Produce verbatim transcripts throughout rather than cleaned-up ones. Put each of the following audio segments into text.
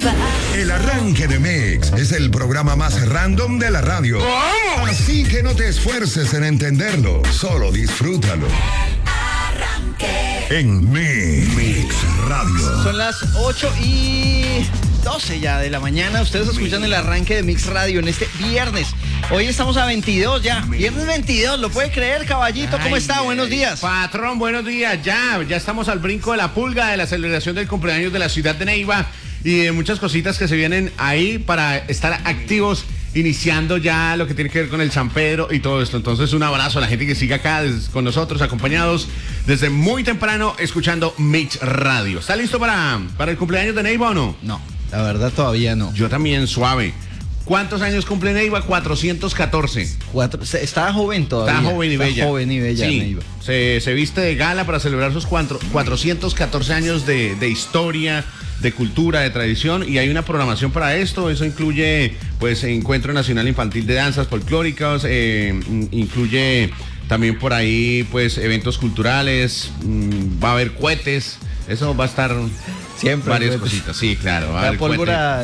El arranque de Mix es el programa más random de la radio. Así que no te esfuerces en entenderlo, solo disfrútalo. En Mix, Mix Radio. Son las ocho y doce ya de la mañana. Ustedes escuchan el arranque de Mix Radio en este viernes. Hoy estamos a veintidós ya. Viernes veintidós, ¿lo puede creer, caballito? ¿Cómo Ay, está? Buenos días. Patrón, buenos días. Ya, ya estamos al brinco de la pulga de la celebración del cumpleaños de la ciudad de Neiva y de muchas cositas que se vienen ahí para estar activos, iniciando ya lo que tiene que ver con el San Pedro y todo esto. Entonces, un abrazo a la gente que sigue acá des, con nosotros, acompañados desde muy temprano, escuchando Mix Radio. ¿Está listo para, para el cumpleaños de Neiva o no? No, la verdad todavía no. Yo también, suave. ¿Cuántos años cumple Neiva? cuatrocientos catorce. Cuatro, está joven todavía. Está joven y está bella. joven y bella, sí, Neiva. Se, se viste de gala para celebrar sus cuatro, cuatrocientos catorce años de, de historia, de cultura, de tradición, y hay una programación para esto. Eso incluye, pues, Encuentro Nacional Infantil de Danzas Folclóricas, eh, incluye también por ahí, pues, eventos culturales, mmm, va a haber cohetes, eso va a estar siempre varias cohetes. Cositas, sí, claro. Va a la haber pólvora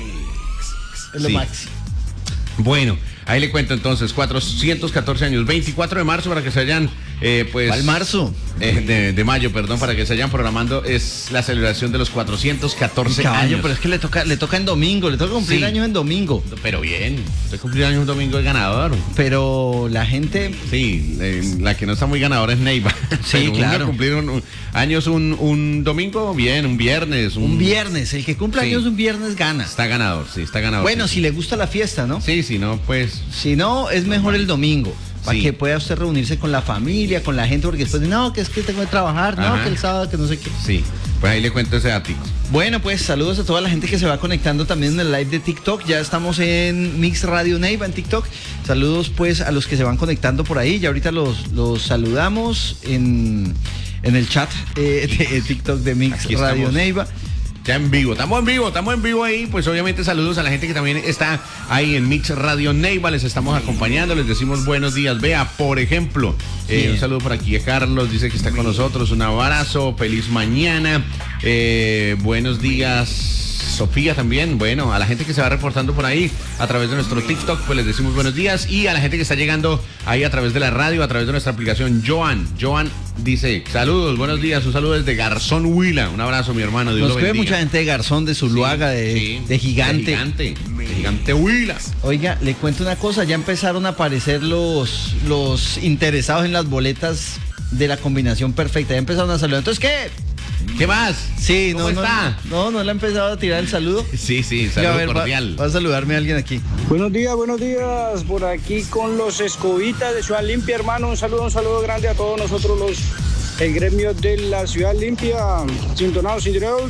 es lo sí. máximo. Bueno, ahí le cuento entonces, cuatrocientos catorce años, veinticuatro de marzo para que se hayan, eh, pues... ¿Cuál marzo? Eh, de, de mayo, perdón, para que se vayan programando, es la celebración de los cuatrocientos catorce Caballo, años. pero es que le toca, le toca en domingo, le toca cumplir Sí. años en domingo. Pero bien, usted cumplir años un domingo es ganador. Pero la gente... Sí, eh, la que no está muy ganadora es Neiva. Sí, Pero claro. uno cumplir un, un, años un, un domingo, bien, un viernes. Un viernes, el que cumple Sí. años un viernes gana. Está ganador, sí, está ganador. Bueno, sí. si le gusta la fiesta, ¿no? Sí, si no, pues... Si no, es mejor el domingo. Para Sí. que pueda usted reunirse con la familia, con la gente, porque después, no, que es que tengo que trabajar, no, Ajá. que el sábado, que no sé qué. Sí, pues ahí le cuento ese dato. Bueno, pues saludos a toda la gente que se va conectando también en el live de TikTok. Ya estamos en Mix Radio Neiva en TikTok. Saludos pues a los que se van conectando por ahí. Ya ahorita los, los saludamos en, en el chat eh, de TikTok de Mix Aquí Radio estamos. Neiva. Ya en vivo, estamos en vivo, estamos en vivo ahí, pues obviamente saludos a la gente que también está ahí en Mix Radio Neiva, les estamos acompañando, les decimos buenos días. Vea, por ejemplo, eh, Sí. un saludo por aquí a Carlos, dice que está con nosotros, un abrazo, feliz mañana, eh, buenos días. Sofía también, bueno, a la gente que se va reportando por ahí a través de nuestro TikTok, pues les decimos buenos días, y a la gente que está llegando ahí a través de la radio, a través de nuestra aplicación. Joan, Joan dice, saludos, buenos días, un saludo desde Garzón Huila, un abrazo mi hermano, Dios Nos lo ve bendiga. mucha gente de Garzón, de Zuluaga, de, Sí, de Gigante. De gigante, de gigante Huila. Oiga, le cuento una cosa, ya empezaron a aparecer los, los interesados en las boletas de la combinación perfecta. Ya empezaron a saludar. Entonces, ¿qué? ¿Qué más? Sí, ¿Cómo no, está? no, no, no le ha empezado a tirar el saludo. Sí, sí, Ya, saludo a ver, va- cordial. Va, a saludarme a alguien aquí. Buenos días, buenos días. Por aquí con los Escobitas de Ciudad Limpia, hermano. Un saludo, un saludo grande a todos nosotros los el gremio de la Ciudad Limpia. Sintonados, sin Eso,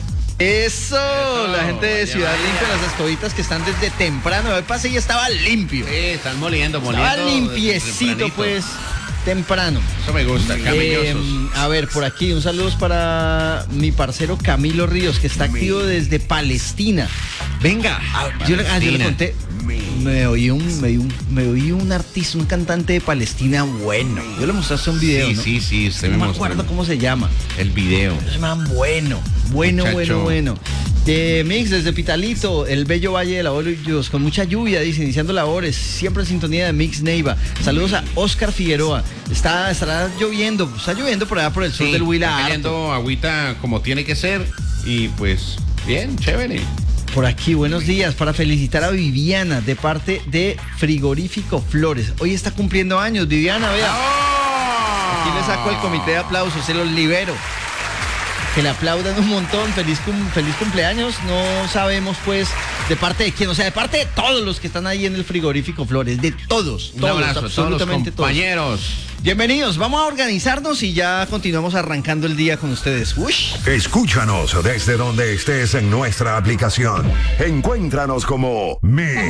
Eso, la gente de vaya, Ciudad vaya. Limpia, las escobitas que están desde temprano. El pase ya estaba limpio. Sí, están moliendo, moliendo. Estaba limpiecito, tempranito. pues, temprano. Eso me gusta, camellosos. Eh, a ver, por aquí, un saludo para mi parcero Camilo Ríos, que está activo desde Palestina. Venga, ah, yo, le- ah, yo le Palestina. conté. Me oí un, me oí un, me oí un artista, un cantante de Palestina bueno. Yo le mostraste un video, Sí, ¿no? sí, sí, usted No me me mostró acuerdo cómo se llama. el video. Es man bueno, bueno, Muchacho. bueno, bueno. De Mix desde Pitalito, el bello Valle de la Olivos, con mucha lluvia, dice, iniciando labores, siempre en sintonía de Mix Neiva. Saludos a Oscar Figueroa. Está, estará lloviendo, está lloviendo por allá por el sur Sí, del Huila. está harto. cayendo agüita como tiene que ser y pues bien, chévere. Por aquí, buenos días, para felicitar a Viviana de parte de Frigorífico Flores. Hoy está cumpliendo años, Viviana, vea. Aquí le saco el comité de aplausos, se los libero. Que le aplaudan un montón, feliz, cum- feliz cumpleaños. No sabemos pues de parte de quién, o sea, de parte de todos los que están ahí en el Frigorífico Flores, de todos, Un todos, abrazo a todos los absolutamente todos. compañeros. Bienvenidos, vamos a organizarnos y ya continuamos arrancando el día con ustedes. Ush. Escúchanos desde donde estés en nuestra aplicación. Encuéntranos como Mix,